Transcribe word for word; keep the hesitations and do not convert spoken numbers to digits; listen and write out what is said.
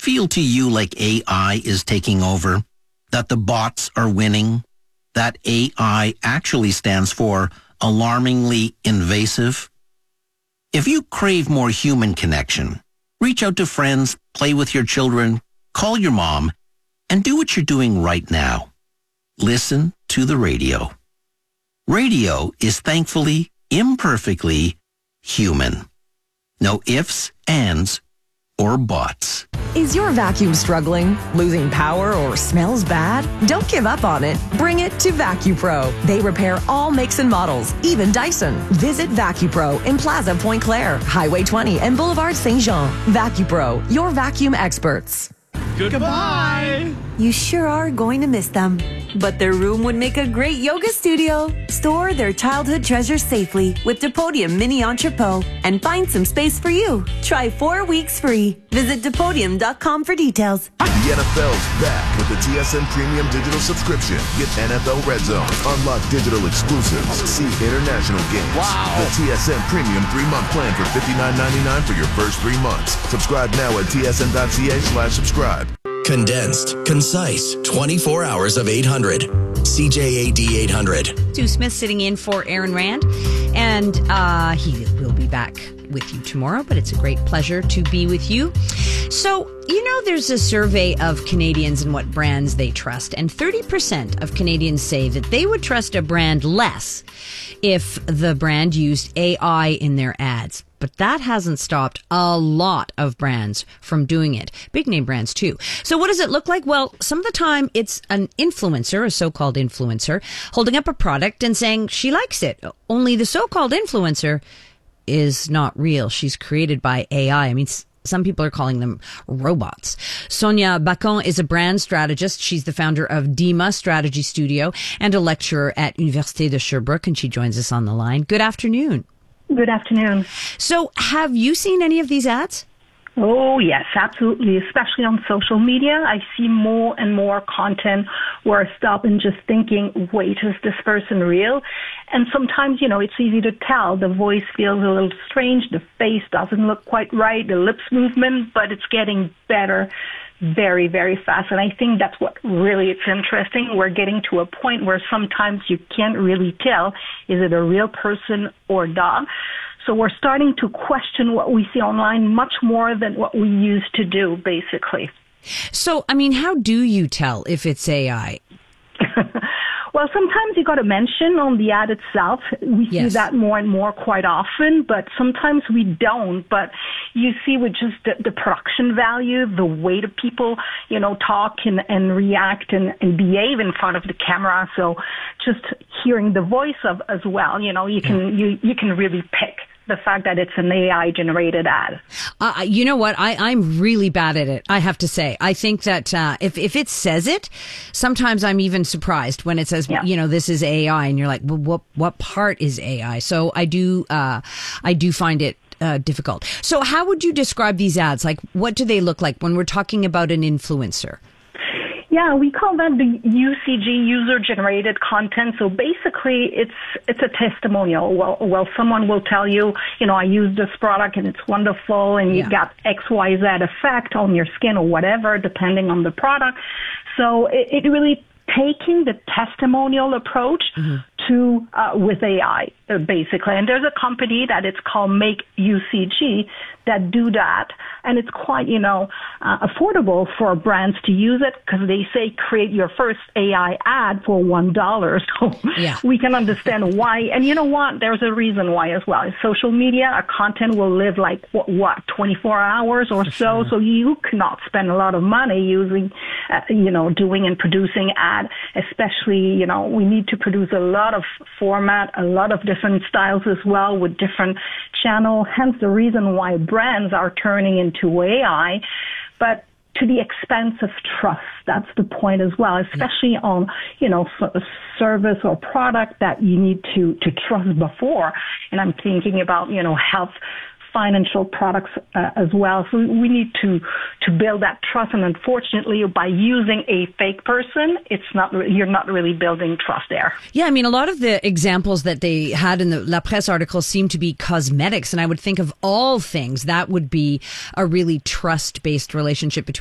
feel to you like A I is taking over? That the bots are winning? That A I actually stands for alarmingly invasive? If you crave more human connection, reach out to friends, play with your children, call your mom, and do what you're doing right now. Listen to the radio. Radio is thankfully, imperfectly human. No ifs, ands, or buts. Is your vacuum struggling, losing power, or smells bad? Don't give up on it. Bring it to VacuPro. They repair all makes and models, even Dyson. Visit VacuPro in Plaza Point Claire, Highway twenty, and Boulevard Saint-Jean. VacuPro, your vacuum experts. Goodbye. You sure are going to miss them. But their room would make a great yoga studio. Store their childhood treasures safely with Depodium Mini Entrepot and find some space for you. Try four weeks free. Visit Depodium dot com for details. The N F L's back with the T S N Premium Digital Subscription. Get N F L Red Zone, unlock digital exclusives, see international games. Wow. The T S N Premium three-month plan for fifty-nine ninety-nine for your first three months. Subscribe now at T S N dot C A slash subscribe. Condensed, concise, twenty-four hours of eight hundred. C J A D eight hundred. Sue Smith sitting in for Aaron Rand, and uh, he will be back with you tomorrow, but it's a great pleasure to be with you. So, you know, there's a survey of Canadians and what brands they trust, and thirty percent of Canadians say that they would trust a brand less if the brand used A I in their ads. But that hasn't stopped a lot of brands from doing it. Big name brands too. So what does it look like? Well, some of the time it's an influencer, a so-called influencer, holding up a product and saying she likes it. Only the so-called influencer is not real. She's created by A I. I mean, some people are calling them robots. Sonia Bacon is a brand strategist. She's the founder of Dima Strategy Studio and a lecturer at Université de Sherbrooke, and she joins us on the line. Good afternoon. Good afternoon. So have you seen any of these ads? Oh, yes, absolutely. Especially on social media, I see more and more content where I stop and just thinking, wait, is this person real? And sometimes, you know, it's easy to tell. The voice feels a little strange. The face doesn't look quite right. The lips movement, but it's getting better very, very fast. And I think that's what really is interesting. We're getting to a point where sometimes you can't really tell, is it a real person or not? So we're starting to question what we see online much more than what we used to do, basically. So, I mean, how do you tell if it's A I? Well, sometimes you got to mention on the ad itself. We Yes. see that more and more quite often, but sometimes we don't. But you see with just the, the production value, the way the people, you know, talk and, and react and, and behave in front of the camera. So just hearing the voice of as well, you know, you can, you, you can really pick the fact that it's an A I-generated ad. Uh, you know what? I, I'm really bad at it, I have to say. I think that uh, if, if it says it, sometimes I'm even surprised when it says, Yeah. you know, this is A I, and you're like, well, what what part is A I? So I do, uh, I do find it uh, difficult. So how would you describe these ads? Like, what do they look like when we're talking about an influencer? Yeah, we call that the U C G, user-generated content. So basically, it's it's a testimonial. Well, well, someone will tell you, you know, I use this product and it's wonderful, and you Yeah. got X, Y, Z effect on your skin or whatever, depending on the product. So it, it really taking the testimonial approach mm-hmm. to uh, with A I, uh, basically. And there's a company that it's called Make U C G that do that, and it's quite, you know, uh, affordable for brands to use it because they say create your first A I ad for one dollar. So yeah. we can understand why. And you know what? There's a reason why as well. In social media, our content will live like what, what twenty-four hours or for so. Sure. So you cannot spend a lot of money using, uh, you know, doing and producing ad. Especially, you know, we need to produce a lot of format, a lot of different styles as well with different channel. Hence the reason why brands are turning into A I, but to the expense of trust. That's the point as well, especially on, you know, a service or product that you need to, to trust before. And I'm thinking about, you know, health, financial products uh, as well. So we need to to build that trust. And unfortunately, by using a fake person, it's not you're not really building trust there. Yeah, I mean, a lot of the examples that they had in the La Presse article seem to be cosmetics. And I would think of all things, that would be a really trust-based relationship between